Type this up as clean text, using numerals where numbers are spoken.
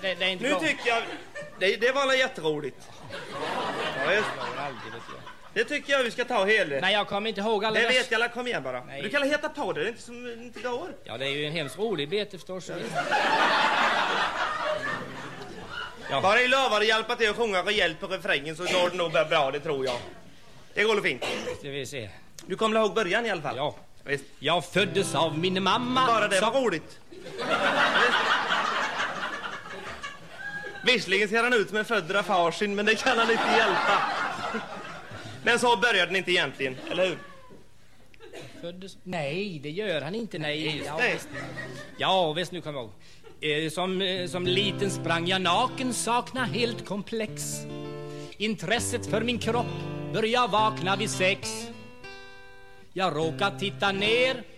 det är inte nu bra. tycker jag... Det var väl jätteroligt. Ja, just. Det tycker jag vi ska ta hela. Nej, jag kommer inte ihåg alla Det vers. vet jag, kom igen bara. Nej. Du kan heta på det, är inte som inte går. Ja, det är ju en hemskt rolig bete förstås. Ja. Bara i lovar att hjälpa till att sjunga rejält på refrängen så går det nog bra, det tror jag. Det går nog fint. Ska vi se. Du kommer ihåg början i alla fall. Ja. Visst. Jag föddes av min mamma. Bara det var roligt. Visserligen ser han ut som en född av farsin, men det kan han inte hjälpa. Men så började den inte egentligen, eller hur? Föddes... Nej, det gör han inte, nej. Just Ja, det. visst. Ja, visst, nu kommer jag ihåg. Som liten sprang jag naken, sakna helt komplex. Intresset för min kropp började vakna vid 6. Jag råkade titta ner